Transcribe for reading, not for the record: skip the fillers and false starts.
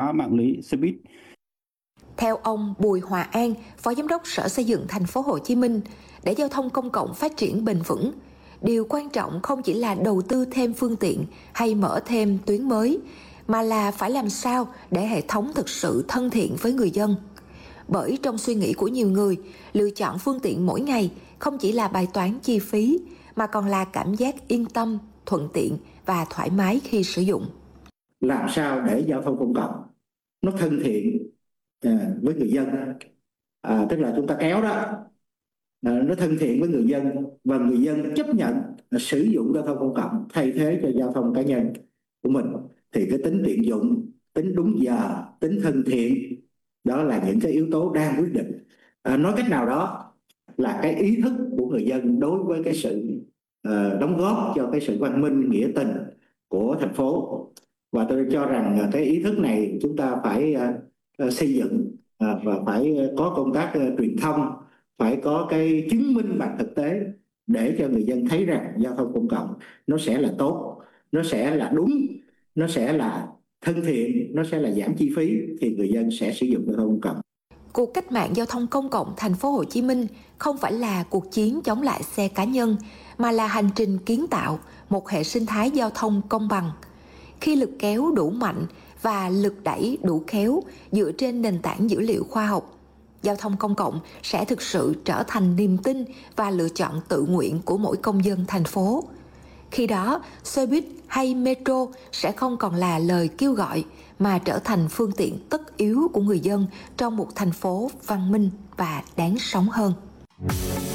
hóa mạng lưới xe buýt. Theo ông Bùi Hòa An, Phó Giám đốc Sở Xây dựng Thành phố Hồ Chí Minh, để giao thông công cộng phát triển bền vững, điều quan trọng không chỉ là đầu tư thêm phương tiện hay mở thêm tuyến mới, mà là phải làm sao để hệ thống thực sự thân thiện với người dân. Bởi trong suy nghĩ của nhiều người, lựa chọn phương tiện mỗi ngày không chỉ là bài toán chi phí, mà còn là cảm giác yên tâm, thuận tiện và thoải mái khi sử dụng. Làm sao để giao thông công cộng nó thân thiện với người dân, tức là chúng ta kéo đó, nó thân thiện với người dân và người dân chấp nhận sử dụng giao thông công cộng thay thế cho giao thông cá nhân của mình, thì cái tính tiện dụng, tính đúng giờ, tính thân thiện, đó là những cái yếu tố đang quyết định. Nói cách nào đó là cái ý thức của người dân đối với cái sự đóng góp cho cái sự văn minh, nghĩa tình của thành phố. Và tôi cho rằng cái ý thức này chúng ta phải xây dựng và phải có công tác truyền thông, phải có cái chứng minh bằng thực tế để cho người dân thấy rằng giao thông công cộng nó sẽ là tốt, nó sẽ là đúng, nó sẽ là thân thiện, nó sẽ là giảm chi phí, thì người dân sẽ sử dụng giao thông công cộng. Cuộc cách mạng giao thông công cộng Thành phố Hồ Chí Minh không phải là cuộc chiến chống lại xe cá nhân, mà là hành trình kiến tạo một hệ sinh thái giao thông công bằng. Khi lực kéo đủ mạnh và lực đẩy đủ khéo dựa trên nền tảng dữ liệu khoa học, giao thông công cộng sẽ thực sự trở thành niềm tin và lựa chọn tự nguyện của mỗi công dân thành phố. Khi đó, xe buýt hay metro sẽ không còn là lời kêu gọi, mà trở thành phương tiện tất yếu của người dân trong một thành phố văn minh và đáng sống hơn.